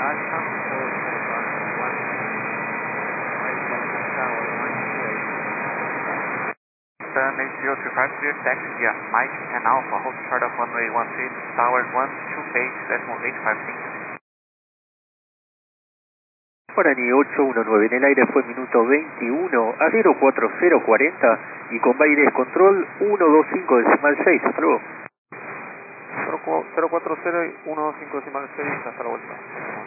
Alpha 401, turn 8025, clear taxi via Mike and Alpha, hold short of runway 13, tower 1, 2 page, decimal 855. Guaraní 819, en el aire fue minuto 21 a 04040 y con Baires Control 125 decimal 6, hasta luego. 040 y 125 decimal 6, hasta la vuelta.